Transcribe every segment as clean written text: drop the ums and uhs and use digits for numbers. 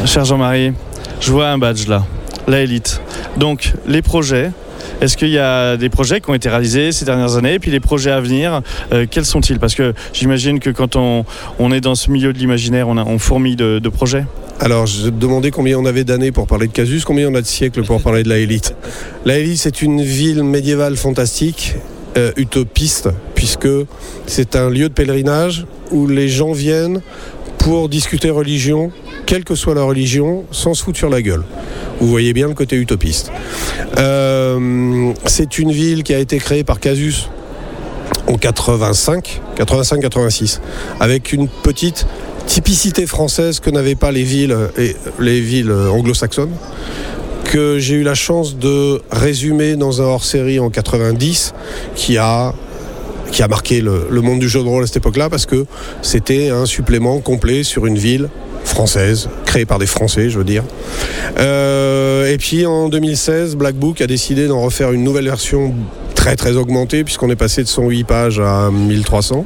Cher Jean-Marie, je vois un badge là, la élite. Donc les projets, est-ce qu'il y a des projets qui ont été réalisés ces dernières années? Et puis les projets à venir, quels sont-ils? Parce que j'imagine que quand on est dans ce milieu de l'imaginaire, on fourmille de projets. Alors, je te demandais combien on avait d'années pour parler de Casus, combien on a de siècles pour parler de la Élite. La Élite, c'est une ville médiévale fantastique, utopiste, puisque c'est un lieu de pèlerinage où les gens viennent pour discuter religion, quelle que soit la religion, sans se foutre sur la gueule. Vous voyez bien le côté utopiste. C'est une ville qui a été créée par Casus en 85-86, avec une petite typicité française que n'avaient pas les villes anglo-saxonnes, que j'ai eu la chance de résumer dans un hors-série en 90 qui a marqué le monde du jeu de rôle à cette époque-là, parce que c'était un supplément complet sur une ville française, créée par des Français, je veux dire. Et puis en 2016, Black Book a décidé d'en refaire une nouvelle version très très augmentée, puisqu'on est passé de 108 pages à 1300.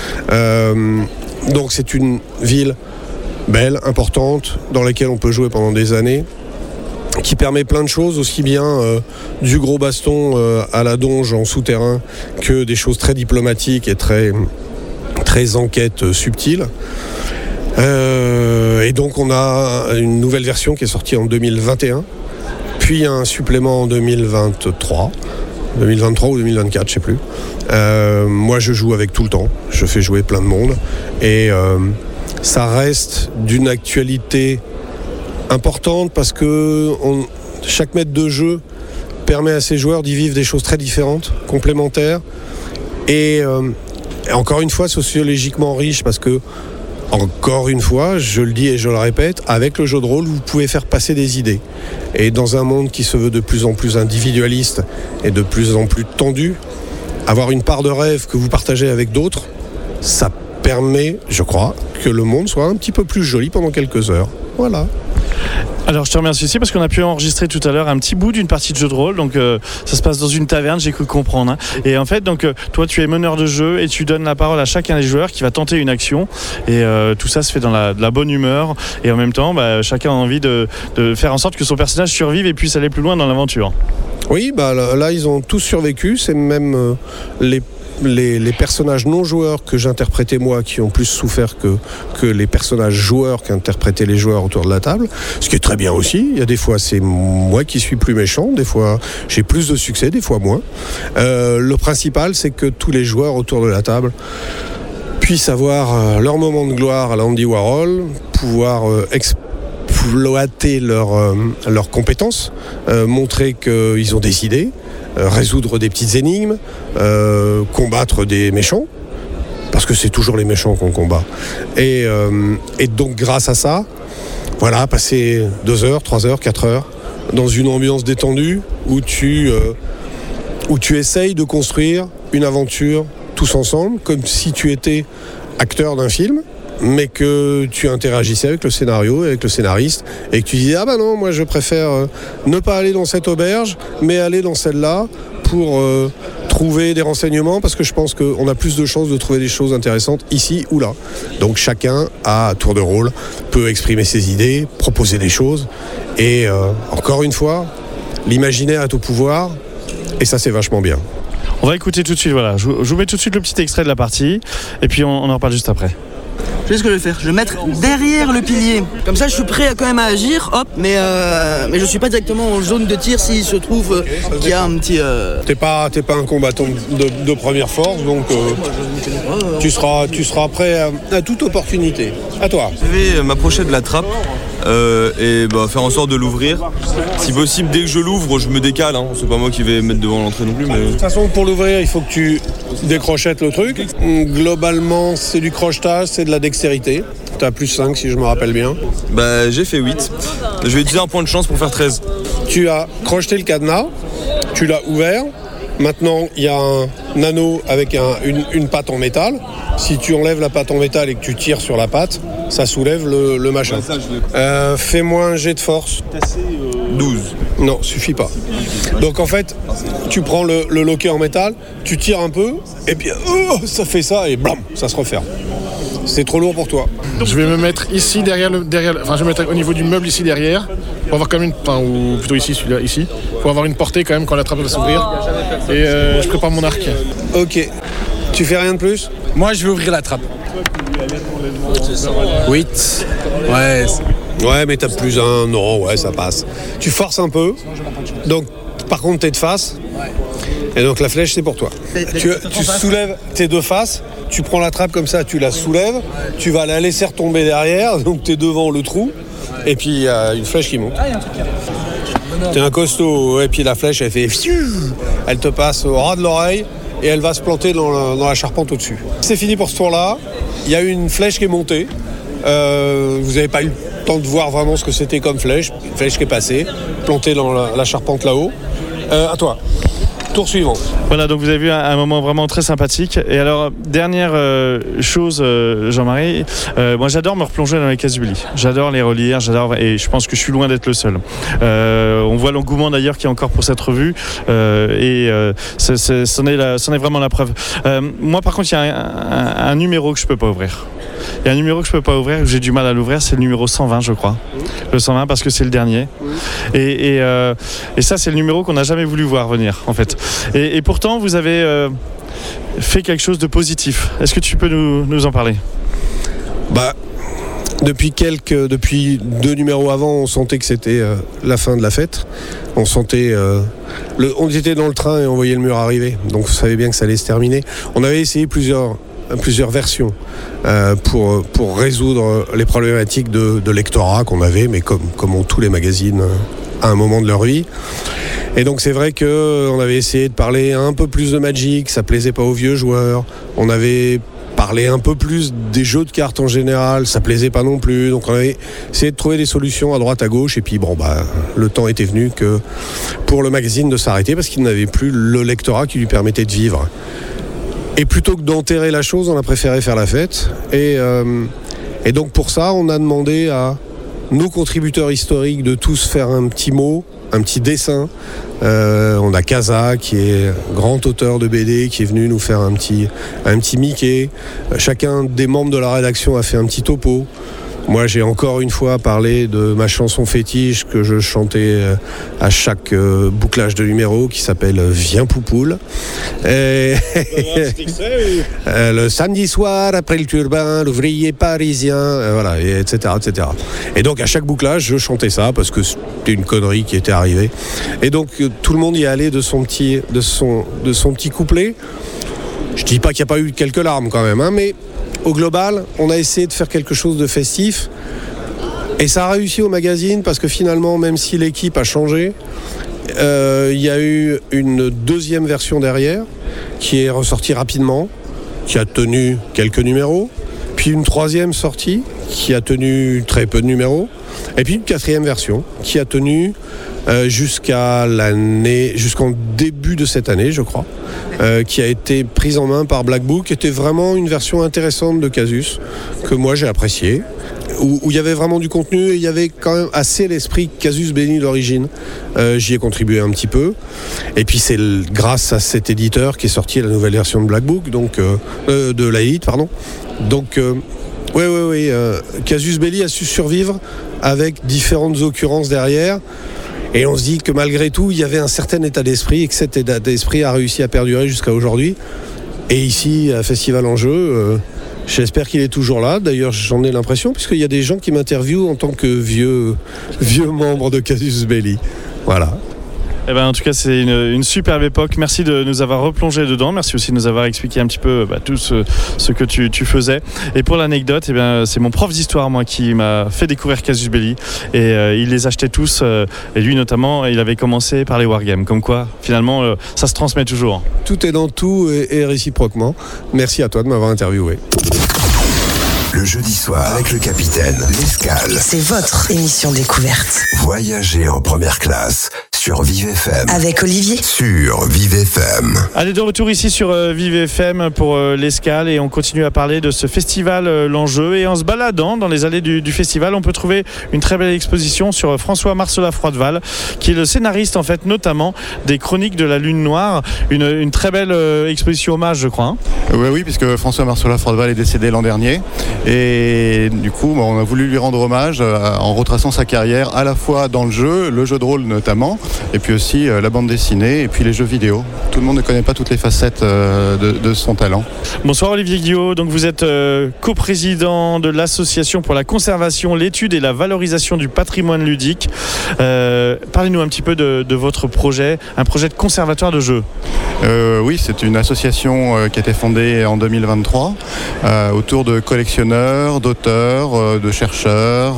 Donc c'est une ville belle, importante, dans laquelle on peut jouer pendant des années, qui permet plein de choses, aussi bien du gros baston à la donge en souterrain que des choses très diplomatiques et très, très enquêtes subtiles. Et donc on a une nouvelle version qui est sortie en 2021, puis un supplément en 2023 ou 2024, je sais plus. Moi je joue avec tout le temps, je fais jouer plein de monde et ça reste d'une actualité importante parce que chaque maître de jeu permet à ses joueurs d'y vivre des choses très différentes, complémentaires et encore une fois sociologiquement riches, parce que encore une fois, je le dis et je le répète, avec le jeu de rôle, vous pouvez faire passer des idées. Et dans un monde qui se veut de plus en plus individualiste et de plus en plus tendu, avoir une part de rêve que vous partagez avec d'autres, ça permet, je crois, que le monde soit un petit peu plus joli pendant quelques heures. Voilà. Alors je te remercie aussi parce qu'on a pu enregistrer tout à l'heure un petit bout d'une partie de jeu de rôle, donc ça se passe dans une taverne, j'ai cru comprendre, hein. Et en fait donc toi tu es meneur de jeu et tu donnes la parole à chacun des joueurs qui va tenter une action et tout ça se fait dans de la bonne humeur et en même temps chacun a envie de faire en sorte que son personnage survive et puisse aller plus loin dans l'aventure. Oui, là ils ont tous survécu, c'est même les personnages non joueurs que j'interprétais moi qui ont plus souffert que les personnages joueurs qu'interprétaient les joueurs autour de la table, ce qui est très bien aussi. Il y a des fois c'est moi qui suis plus méchant, des fois j'ai plus de succès, des fois moins. Le principal c'est que tous les joueurs autour de la table puissent avoir leur moment de gloire à la Andy Warhol, pouvoir exploiter leurs compétences, montrer qu'ils ont des idées, résoudre des petites énigmes, combattre des méchants, parce que c'est toujours les méchants qu'on combat. Et donc grâce à ça, voilà, passer 2 heures, 3 heures, 4 heures dans une ambiance détendue où tu essayes de construire une aventure tous ensemble, comme si tu étais acteur d'un film, mais que tu interagissais avec le scénario, avec le scénariste, et que tu disais « Ah bah non, moi je préfère ne pas aller dans cette auberge, mais aller dans celle-là pour trouver des renseignements, parce que je pense qu'on a plus de chances de trouver des choses intéressantes ici ou là. » Donc chacun, à tour de rôle, peut exprimer ses idées, proposer des choses, et encore une fois, l'imaginaire est au pouvoir, et ça c'est vachement bien. On va écouter tout de suite, voilà, je vous mets tout de suite le petit extrait de la partie, et puis on en reparle juste après. Tu sais ce que je vais faire? Je vais mettre derrière le pilier. Comme ça, je suis prêt quand même à agir, hop, mais je suis pas directement en zone de tir s'il se trouve qu'il y a un petit... T'es pas un combattant de première force, donc tu seras prêt à toute opportunité. À toi. Je vais m'approcher de la trappe et faire en sorte de l'ouvrir. Si possible, dès que je l'ouvre, je me décale. Hein. C'est pas moi qui vais mettre devant l'entrée non plus. Mais... De toute façon, pour l'ouvrir, il faut que tu décrochettes le truc. Globalement, c'est du crochetage, c'est de la dextérité. T'as plus 5 si je me rappelle bien. J'ai fait 8. Je vais utiliser un point de chance pour faire 13. Tu as crocheté le cadenas, tu l'as ouvert. Maintenant, il y a un anneau avec une patte en métal. Si tu enlèves la patte en métal et que tu tires sur la patte, ça soulève le machin. Fais-moi un jet de force. 12. Non, suffit pas. Donc en fait, tu prends le loquet en métal, tu tires un peu, et puis ça fait ça, et blam, ça se referme. C'est trop lourd pour toi. Je vais me mettre ici derrière, je vais me mettre au niveau du meuble ici derrière, pour avoir quand même ou plutôt ici, celui-là, ici, pour avoir une portée quand même quand la trappe va s'ouvrir. Et je prépare mon arc. Ok. Tu fais rien de plus? Moi, je vais ouvrir la trappe. 8. Ouais. Ouais, mais t'as plus un. Non, ouais, ça passe. Tu forces un peu. Donc, par contre, t'es de face. Et donc, la flèche, c'est pour toi. Tu soulèves tes deux faces. Tu prends la trappe comme ça, tu la soulèves. Tu vas la laisser retomber derrière. Donc, t'es devant le trou. Et puis, il y a une flèche qui monte. T'es un costaud. Et puis, la flèche, elle fait. Elle te passe au ras de l'oreille. Et elle va se planter dans la charpente au-dessus. C'est fini pour ce tour-là. Il y a une flèche qui est montée. Vous n'avez pas eu le temps de voir vraiment ce que c'était comme flèche. Une flèche qui est passée, plantée dans la charpente là-haut. À toi. Tour suivant. Voilà, donc vous avez vu un moment vraiment très sympathique. Et alors, dernière chose, Jean-Marie, moi j'adore me replonger dans les Casubelli. J'adore les relire, et je pense que je suis loin d'être le seul. On voit l'engouement d'ailleurs qu'il y a encore pour cette revue, c'en est vraiment la preuve. Moi par contre, il y a un numéro que je peux pas ouvrir. Il y a un numéro que je peux pas ouvrir, que j'ai du mal à l'ouvrir, c'est le numéro 120, je crois. Le 120 parce que c'est le dernier. Et ça, c'est le numéro qu'on n'a jamais voulu voir venir, en fait. Et pourtant, vous avez fait quelque chose de positif. Est-ce que tu peux nous en parler ? Depuis 2 numéros avant, on sentait que c'était la fin de la fête. On sentait... on était dans le train et on voyait le mur arriver. Donc, on savait bien que ça allait se terminer. On avait essayé plusieurs versions pour résoudre les problématiques de lectorat qu'on avait, mais comme ont tous les magazines à un moment de leur vie. Et donc c'est vrai qu'on avait essayé de parler un peu plus de Magic, ça plaisait pas aux vieux joueurs. On avait parlé un peu plus des jeux de cartes en général, ça plaisait pas non plus. Donc on avait essayé de trouver des solutions à droite à gauche, et puis le temps était venu que pour le magazine de s'arrêter parce qu'il n'avait plus le lectorat qui lui permettait de vivre. Et plutôt que d'enterrer la chose, on a préféré faire la fête. Et donc pour ça, on a demandé à nos contributeurs historiques de tous faire un petit mot, un petit dessin. On a Kaza, qui est grand auteur de BD, qui est venu nous faire un petit Mickey. Chacun des membres de la rédaction a fait un petit topo. Moi, j'ai encore une fois parlé de ma chanson fétiche que je chantais à chaque bouclage de numéro, qui s'appelle Viens Poupoule. Le samedi soir, après le turbin, l'ouvrier parisien, voilà, etc., etc. Et donc, à chaque bouclage, je chantais ça parce que c'était une connerie qui était arrivée. Et donc, tout le monde y allait de son petit couplet. Je dis pas qu'il n'y a pas eu quelques larmes quand même, mais au global, on a essayé de faire quelque chose de festif. Et ça a réussi au magazine parce que finalement, même si l'équipe a changé, il y a eu une deuxième version derrière qui est ressortie rapidement, qui a tenu quelques numéros. Puis une troisième sortie qui a tenu très peu de numéros. Et puis une quatrième version qui a tenu jusqu'en début de cette année, je crois, qui a été prise en main par Black Book, qui était vraiment une version intéressante de Casus, que moi j'ai appréciée, où il y avait vraiment du contenu et il y avait quand même assez l'esprit Casus Belli d'origine. J'y ai contribué un petit peu. Et puis c'est grâce à cet éditeur qui est sorti la nouvelle version de Black Book, donc de la Elite, pardon. Donc oui, Casus Belli a su survivre avec différentes occurrences derrière. Et on se dit que malgré tout, il y avait un certain état d'esprit et que cet état d'esprit a réussi à perdurer jusqu'à aujourd'hui. Et ici, à Festival en Jeu, j'espère qu'il est toujours là. D'ailleurs, j'en ai l'impression, puisqu'il y a des gens qui m'interviewent en tant que vieux membre de Casus Belli. Voilà. Eh ben, en tout cas, c'est une superbe époque. Merci de nous avoir replongé dedans. Merci aussi de nous avoir expliqué un petit peu tout ce que tu faisais. Et pour l'anecdote, eh bien, c'est mon prof d'histoire, moi, qui m'a fait découvrir Casus Belli. Et il les achetait tous. Et lui, notamment, il avait commencé par les wargames. Comme quoi, finalement, ça se transmet toujours. Tout est dans tout et réciproquement. Merci à toi de m'avoir interviewé. Le jeudi soir, avec le capitaine, l'escale. C'est votre émission découverte. Voyager en première classe sur Vive FM. Avec Olivier. Sur Vive FM. Allez, de retour ici sur Vive FM pour l'escale et on continue à parler de ce festival L'Enjeu. Et en se baladant dans les allées du festival, on peut trouver une très belle exposition sur François Marcela Froideval, qui est le scénariste en fait notamment des Chroniques de la Lune Noire. Une très belle exposition hommage, je crois. Oui, puisque François Marcela Froideval est décédé l'an dernier. Et du coup, on a voulu lui rendre hommage en retraçant sa carrière à la fois dans le jeu de rôle notamment, et puis aussi la bande dessinée et puis les jeux vidéo. Tout le monde ne connaît pas toutes les facettes de son talent. Bonsoir Olivier Guillot, donc vous êtes coprésident de l'association pour la conservation, l'étude et la valorisation du patrimoine ludique. Parlez-nous un petit peu de votre projet, un projet de conservatoire de jeux. Oui, c'est une association qui a été fondée en 2023 autour de collectionneurs, d'auteurs, de chercheurs,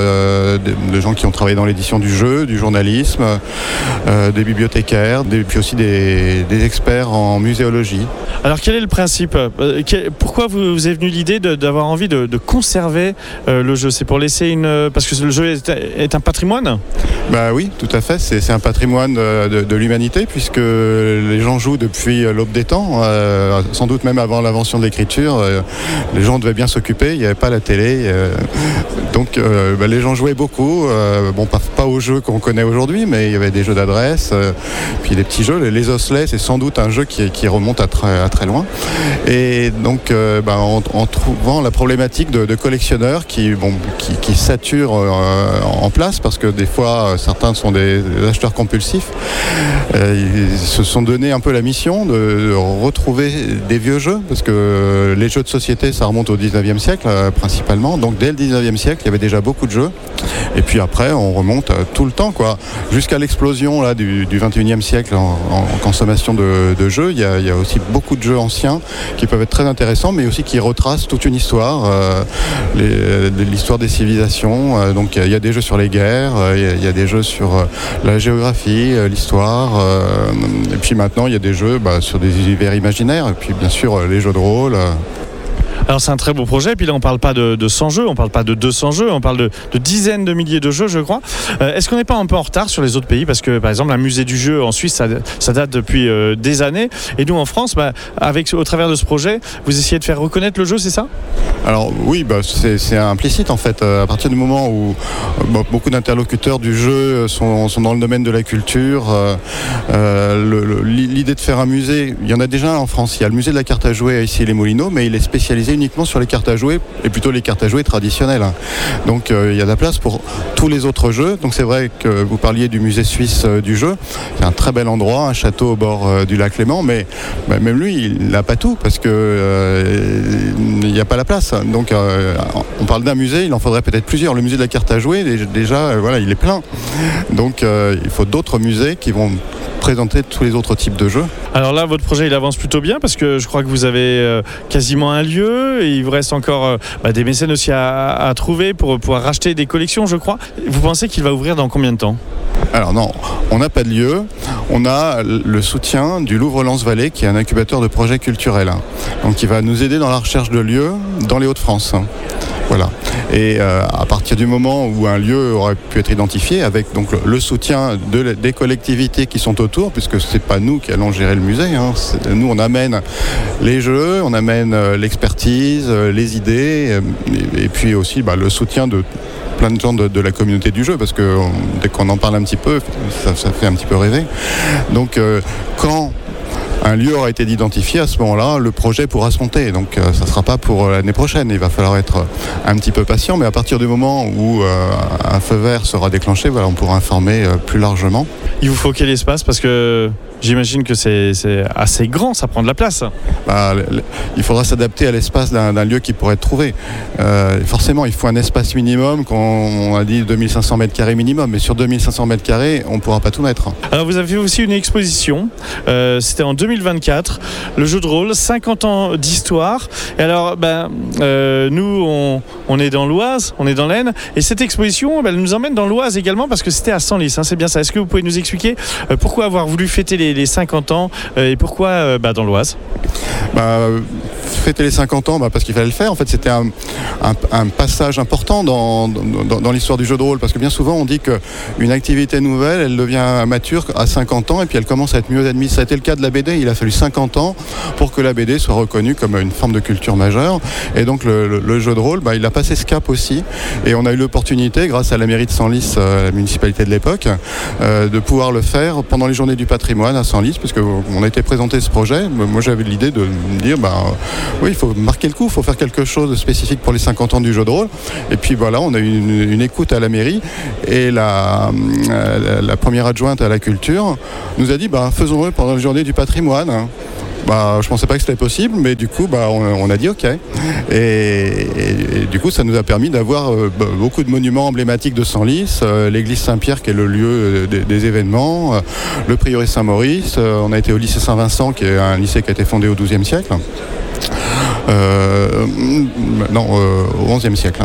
de gens qui ont travaillé dans l'édition du jeu, du journalisme, des bibliothécaires, puis aussi des experts en muséologie. Alors quel est le principe ? Pourquoi vous est venue l'idée d'avoir envie de conserver le jeu ? C'est pour laisser parce que le jeu est un patrimoine ? Bah oui, tout à fait. C'est un patrimoine de l'humanité puisque les gens jouent depuis l'aube des temps, sans doute même avant l'invention de l'écriture. Les gens devaient bien s'occuper, il n'y avait pas la télé. Donc les gens jouaient beaucoup. Pas aux jeux qu'on connaît aujourd'hui, mais il y avait des jeux d'adresse, puis des petits jeux. Les osselets, c'est sans doute un jeu qui remonte à très loin. Et donc, en trouvant la problématique de collectionneurs qui saturent en place, parce que des fois, certains sont des acheteurs compulsifs, ils se sont donné un peu la mission de retrouver des vieux jeux, parce que les jeux de société, ça remonte au 19e siècle principalement. Donc, dès le 19e siècle, il y avait déjà beaucoup de jeux. Et puis après, on remonte tout le temps, jusqu'à l'explosion là, du 21e siècle en consommation de jeux. Il y a aussi beaucoup de jeux anciens qui peuvent être très intéressants, mais aussi qui retracent toute une histoire, l'histoire des civilisations. Donc il y a des jeux sur les guerres, il y a des jeux sur la géographie, l'histoire. Et puis maintenant, il y a des jeux sur des univers imaginaires. Et puis bien sûr, les jeux de rôle. Alors c'est un très beau projet, puis là on ne parle pas de 100 jeux, on ne parle pas de 200 jeux, on parle de dizaines de milliers de jeux, je crois. Est-ce qu'on n'est pas un peu en retard sur les autres pays ? Parce que par exemple un musée du jeu en Suisse, ça date depuis des années, et nous en France, au travers de ce projet, vous essayez de faire reconnaître le jeu, c'est ça ? Alors oui, c'est implicite en fait, à partir du moment où beaucoup d'interlocuteurs du jeu sont dans le domaine de la culture, l'idée de faire un musée, il y en a déjà en France, il y a le musée de la carte à jouer à Issy-les-Moulineaux, mais il est spécialisé uniquement sur les cartes à jouer, et plutôt les cartes à jouer traditionnelles. Donc il y a de la place pour tous les autres jeux. Donc c'est vrai que vous parliez du musée suisse du jeu, c'est un très bel endroit, un château au bord du lac Léman, mais même lui, il n'a pas tout, parce que il n'y a pas la place. Donc on parle d'un musée, il en faudrait peut-être plusieurs. Le musée de la carte à jouer, déjà, il est plein. Donc il faut d'autres musées qui vont présenter tous les autres types de jeux. Alors là, votre projet, il avance plutôt bien, parce que je crois que vous avez quasiment un lieu, et il vous reste encore des mécènes aussi à trouver pour pouvoir racheter des collections, je crois. Vous pensez qu'il va ouvrir dans combien de temps ? Alors non, on n'a pas de lieu. On a le soutien du Louvre Lens-Vallée, qui est un incubateur de projets culturels. Donc qui va nous aider dans la recherche de lieux dans les Hauts-de-France. Voilà. Et à partir du moment où un lieu aurait pu être identifié, avec donc le soutien des collectivités qui sont autour, puisque c'est pas nous qui allons gérer le musée, nous on amène les jeux, on amène l'expertise, les idées, et puis aussi le soutien de plein de gens de la communauté du jeu, parce que dès qu'on en parle un petit peu, ça fait un petit peu rêver. Donc quand un lieu aura été identifié, à ce moment-là, le projet pourra se monter. Donc ça ne sera pas pour l'année prochaine. Il va falloir être un petit peu patient, mais à partir du moment où un feu vert sera déclenché, on pourra informer plus largement. Il vous faut quel espace ? Parce que j'imagine que c'est assez grand, ça prend de la place. Il faudra s'adapter à l'espace d'un lieu qui pourrait être trouvé. Forcément, il faut un espace minimum, on a dit 2500 m² minimum, mais sur 2500 m², on ne pourra pas tout mettre. Alors vous avez aussi une exposition, c'était en 2018, 2024. Le jeu de rôle, 50 ans d'histoire. Et alors, nous, on est dans l'Oise, on est dans l'Aisne. Et cette exposition, elle nous emmène dans l'Oise également parce que c'était à Senlis. C'est bien ça. Est-ce que vous pouvez nous expliquer pourquoi avoir voulu fêter les 50 ans et pourquoi dans l'Oise ? Fêter les 50 ans, parce qu'il fallait le faire. En fait, c'était un passage important dans l'histoire du jeu de rôle, parce que bien souvent on dit qu'une activité nouvelle, elle devient mature à 50 ans et puis elle commence à être mieux admise. Ça a été le cas de la BD. Il a fallu 50 ans pour que la BD soit reconnue comme une forme de culture majeure. Et donc le jeu de rôle, il a passé ce cap aussi. Et on a eu l'opportunité, grâce à la mairie de Senlis, la municipalité de l'époque, de pouvoir le faire pendant les journées du patrimoine à Senlis, parce qu'on a été présenté ce projet. Moi, j'avais l'idée de me dire, oui, il faut marquer le coup, il faut faire quelque chose de spécifique pour les 50 ans du jeu de rôle. Et puis voilà, on a eu une écoute à la mairie et la première adjointe à la culture nous a dit faisons-le pendant les journées du patrimoine. Je pensais pas que c'était possible, mais du coup on a dit ok. Et du coup ça nous a permis d'avoir beaucoup de monuments emblématiques de Senlis, l'église Saint-Pierre qui est le lieu des événements, le prieuré Saint-Maurice, on a été au lycée Saint-Vincent qui est un lycée qui a été fondé au XIIe siècle. Au XIe siècle.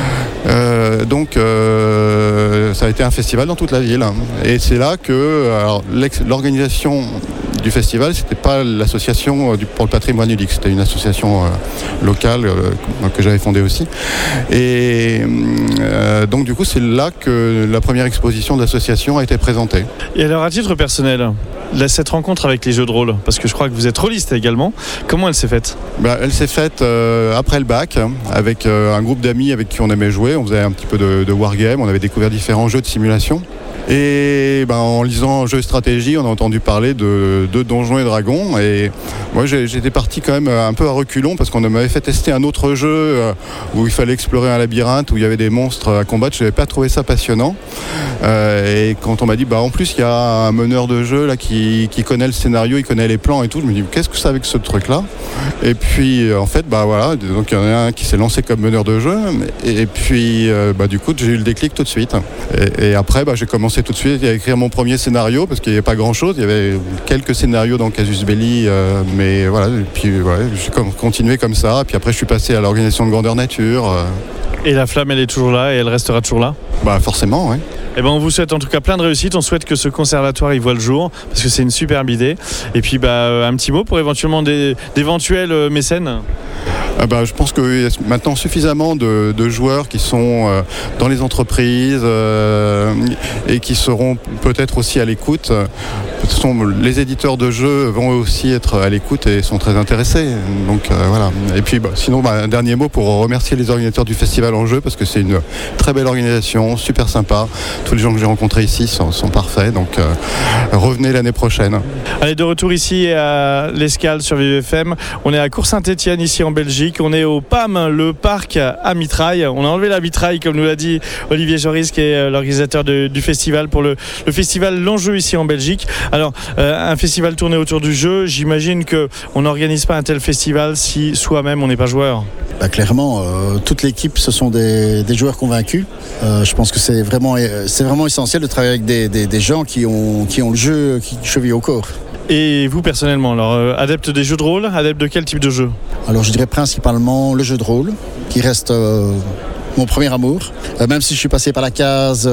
Donc ça a été un festival dans toute la ville. Et c'est là que l'organisation du festival, c'était pas l'association pour le patrimoine ludique, c'était une association locale que j'avais fondée aussi. Et donc du coup, c'est là que la première exposition de l'association a été présentée. Et alors, à titre personnel, cette rencontre avec les jeux de rôle, parce que je crois que vous êtes rôliste également, comment elle s'est faite ? Elle s'est faite après le bac, avec un groupe d'amis avec qui on aimait jouer. On faisait un petit peu de wargame, on avait découvert différents jeux de simulation. Et en lisant Jeux et stratégie, on a entendu parler de Donjons et Dragons. Et moi, j'étais parti quand même un peu à reculons parce qu'on m'avait fait tester un autre jeu où il fallait explorer un labyrinthe, où il y avait des monstres à combattre. Je n'avais pas trouvé ça passionnant. Et quand on m'a dit, en plus, il y a un meneur de jeu là, qui connaît le scénario, il connaît les plans et tout, je me dis, qu'est-ce que c'est avec ce truc-là ? Et puis, en fait, voilà, donc il y en a un qui s'est lancé comme meneur de jeu. Et puis, du coup, j'ai eu le déclic tout de suite. Et après, j'ai commencé tout de suite à écrire mon premier scénario parce qu'il n'y avait pas grand chose, il y avait quelques scénarios dans Casus Belli, mais voilà, et puis voilà, j'ai continué comme ça, puis après je suis passé à l'organisation de Grandeur Nature. Et la flamme, elle est toujours là et elle restera toujours là ? Forcément, oui. On vous souhaite en tout cas plein de réussite, on souhaite que ce conservatoire il voit le jour parce que c'est une superbe idée. Et puis un petit mot pour éventuellement d'éventuels mécènes. Je pense qu'il y a maintenant suffisamment de joueurs qui sont dans les entreprises et qui seront peut-être aussi à l'écoute. Les éditeurs de jeux vont aussi être à l'écoute et sont très intéressés. Donc voilà. Et puis sinon, un dernier mot pour remercier les organisateurs du Festival en Jeu parce que c'est une très belle organisation, super sympa. Tous les gens que j'ai rencontrés ici sont parfaits. Donc revenez l'année prochaine. Allez, de retour ici à l'Escale sur VVFM. On est à Cours-Saint-Étienne ici en Belgique. On est au PAM, le parc à mitraille. On a enlevé la mitraille, comme nous l'a dit Olivier Joris, qui est l'organisateur du festival pour le festival L'Enjeu ici en Belgique. Alors, un festival tourné autour du jeu, j'imagine qu'on n'organise pas un tel festival si soi-même on n'est pas joueur. Clairement, toute l'équipe, ce sont des joueurs convaincus. Je pense que c'est vraiment essentiel de travailler avec des gens qui ont le jeu qui cheville au corps. Et vous personnellement, alors adepte des jeux de rôle, adepte de quel type de jeu ? Alors je dirais principalement le jeu de rôle, qui reste mon premier amour. Même si je suis passé par la case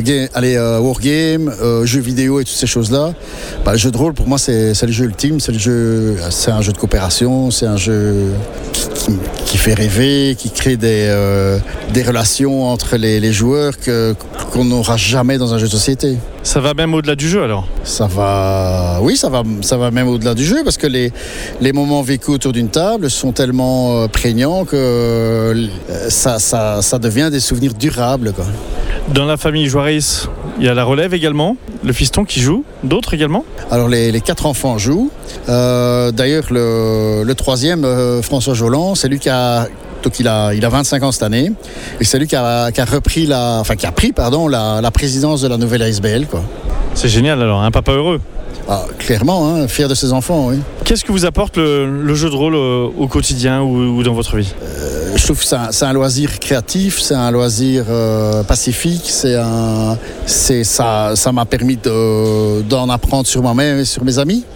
wargame, jeux vidéo et toutes ces choses-là, le jeu de rôle pour moi c'est le jeu ultime, c'est un jeu de coopération, c'est un jeu qui fait rêver, qui crée des relations entre les joueurs qu'on n'aura jamais dans un jeu de société. Ça va même au-delà du jeu alors ? Ça va même au-delà du jeu parce que les moments vécus autour d'une table sont tellement prégnants que ça devient des souvenirs durables, quoi. Dans la famille Joris, il y a la relève également, le fiston qui joue, d'autres également ? Alors les 4 enfants jouent. D'ailleurs le troisième, François Joland, c'est lui qui a... Donc il a 25 ans cette année et c'est lui qui a pris la présidence de la nouvelle ASBL, quoi. C'est génial alors, un papa heureux. Clairement, fier de ses enfants, oui. Qu'est-ce que vous apporte le jeu de rôle au quotidien ou dans votre vie ? Je trouve que c'est un loisir créatif, c'est un loisir pacifique, ça m'a permis d'en apprendre sur moi-même et sur mes amis.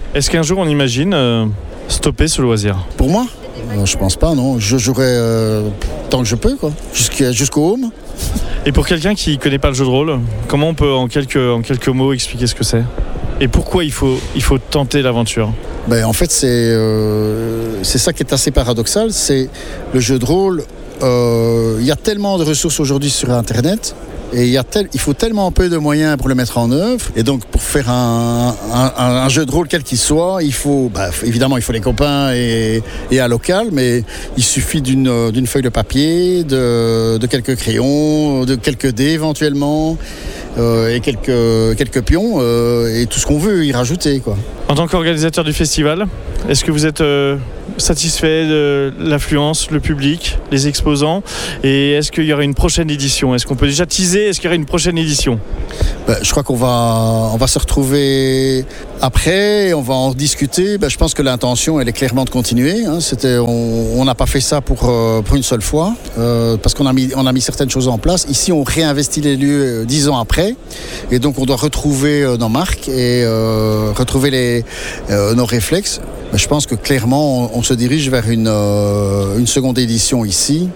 Est-ce qu'un jour on imagine stopper ce loisir? Pour moi, je pense pas, non. Je jouerai tant que je peux, quoi. Jusqu'au home. Et pour quelqu'un qui ne connaît pas le jeu de rôle, comment on peut en quelques mots expliquer ce que c'est? Et pourquoi il faut tenter l'aventure? En fait, c'est ça qui est assez paradoxal. C'est le jeu de rôle. Il y a tellement de ressources aujourd'hui sur Internet. Et il faut tellement peu de moyens pour le mettre en œuvre. Et donc, pour faire un jeu de rôle quel qu'il soit, évidemment, il faut les copains et un local, mais il suffit d'une feuille de papier, de quelques crayons, de quelques dés éventuellement, et quelques pions, et tout ce qu'on veut y rajouter, quoi. En tant qu'organisateur du festival, est-ce que vous êtes satisfait de l'affluence, le public, les exposants? Et est-ce qu'il y aura une prochaine édition? Est-ce qu'on peut déjà teaser? Est-ce qu'il y aura une prochaine édition? Je crois qu'on va se retrouver après, on va en discuter. Je pense que l'intention, elle est clairement de continuer. On n'a pas fait ça pour une seule fois, parce qu'on a mis certaines choses en place. Ici, on réinvestit les lieux 10 ans après, et donc on doit retrouver nos marques et retrouver nos réflexes. Je pense que clairement, on se dirige vers une seconde édition ici,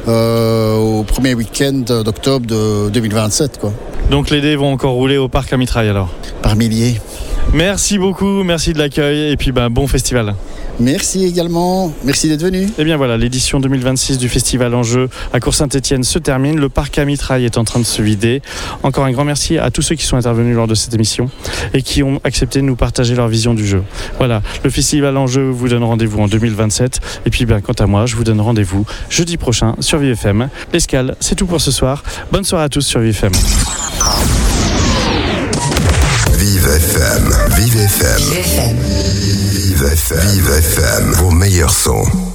au premier week-end d'octobre de 2027, quoi. Donc les dés vont encore rouler au parc à mitraille alors? Par milliers. Merci beaucoup, merci de l'accueil et puis bon festival. Merci également, merci d'être venu. Et bien voilà, l'édition 2026 du Festival Enjeu à Cours-Saint-Étienne se termine. Le parc à mitraille est en train de se vider. Encore un grand merci à tous ceux qui sont intervenus lors de cette émission et qui ont accepté de nous partager leur vision du jeu. Voilà, le Festival Enjeu vous donne rendez-vous en 2027. Et puis quant à moi, je vous donne rendez-vous jeudi prochain sur ViveFM. L'Escale, c'est tout pour ce soir. Bonne soirée à tous sur ViveFM. ViveFM, ViveFM, ViveFM, vos meilleurs sons.